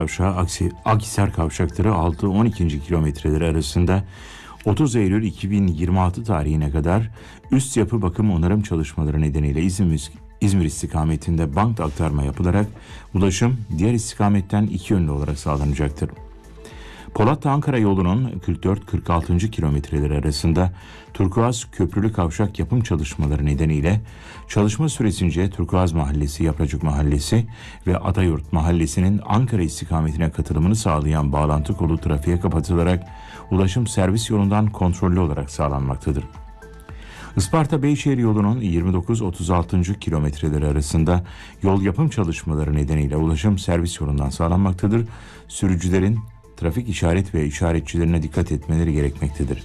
Kavşağı Akhisar kavşakları 6-12. kilometreleri arasında 30 Eylül 2026 tarihine kadar üst yapı bakım onarım çalışmaları nedeniyle İzmir istikametinde bank aktarma yapılarak ulaşım diğer istikametten iki yönlü olarak sağlanacaktır. Polatlı-Ankara yolunun 44-46. kilometreleri arasında Turkuaz Köprülü Kavşak yapım çalışmaları nedeniyle çalışma süresince Turkuaz Mahallesi, Yapracık Mahallesi ve Adayurt Mahallesi'nin Ankara istikametine katılımını sağlayan bağlantı kolu trafiğe kapatılarak ulaşım servis yolundan kontrollü olarak sağlanmaktadır. Isparta-Beyşehir yolunun 29-36. kilometreleri arasında yol yapım çalışmaları nedeniyle ulaşım servis yolundan sağlanmaktadır. Sürücülerin trafik işaret ve işaretçilerine dikkat etmeleri gerekmektedir.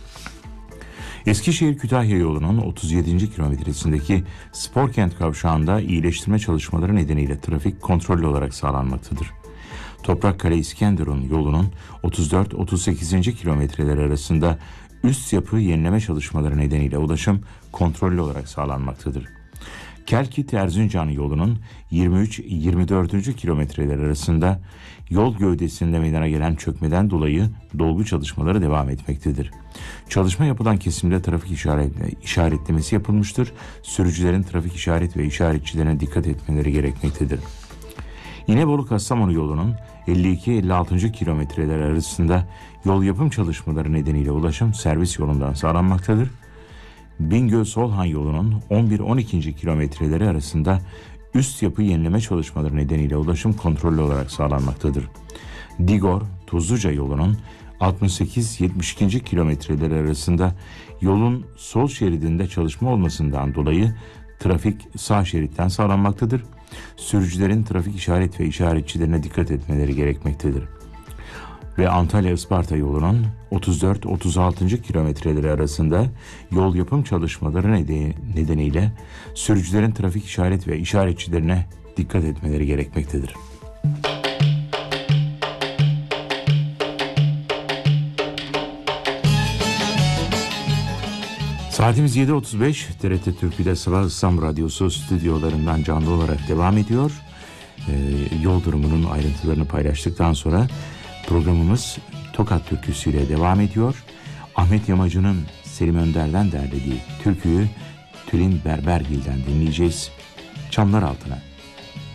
Eskişehir-Kütahya yolunun 37. kilometresindeki Sporkent kavşağında iyileştirme çalışmaları nedeniyle trafik kontrollü olarak sağlanmaktadır. Toprakkale-İskenderun yolunun 34-38. kilometreleri arasında üst yapı yenileme çalışmaları nedeniyle ulaşım kontrollü olarak sağlanmaktadır. Kelkit-Erzincan yolunun 23-24. kilometreleri arasında yol gövdesinde meydana gelen çökmeden dolayı dolgu çalışmaları devam etmektedir. Çalışma yapılan kesimde trafik işaretlemesi yapılmıştır. Sürücülerin trafik işaret ve işaretçilerine dikkat etmeleri gerekmektedir. İnebolu-Kastamonu yolunun 52-56. kilometreler arasında yol yapım çalışmaları nedeniyle ulaşım servis yolundan sağlanmaktadır. Bingöl-Solhan yolunun 11-12. kilometreleri arasında üst yapı yenileme çalışmaları nedeniyle ulaşım kontrollü olarak sağlanmaktadır. Digor-Tuzluca yolunun 68-72. kilometreleri arasında yolun sol şeridinde çalışma olmasından dolayı trafik sağ şeritten sağlanmaktadır. Sürücülerin trafik işaret ve işaretçilerine dikkat etmeleri gerekmektedir. Ve Antalya-Isparta yolunun 34-36. kilometreleri arasında yol yapım çalışmaları nedeniyle sürücülerin trafik işaret ve işaretçilerine dikkat etmeleri gerekmektedir. Saatimiz 7.35. TRT Türkü'de Sabah İstanbul Radyosu stüdyolarından canlı olarak devam ediyor. Yol durumunun ayrıntılarını paylaştıktan sonra programımız Tokat türküsüyle devam ediyor. Ahmet Yamacı'nın Selim Önder'den derlediği türküyü Tülin Berbergil'den dinleyeceğiz. Çamlar Altına.